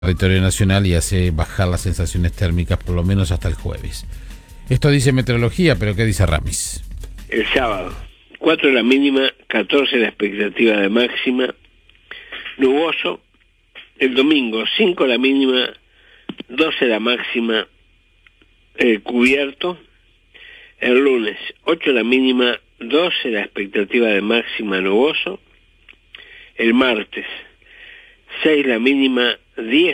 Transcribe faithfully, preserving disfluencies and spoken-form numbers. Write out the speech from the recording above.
territorio nacional y hace bajar las sensaciones térmicas por lo menos hasta el jueves. Esto dice meteorología, pero ¿qué dice Ramis? El sábado, cuatro la mínima, catorce la expectativa de máxima, nuboso. El domingo, cinco la mínima, doce la máxima, eh, cubierto. El lunes, ocho la mínima, doce la expectativa de máxima, nuboso. El martes, seis la mínima, diez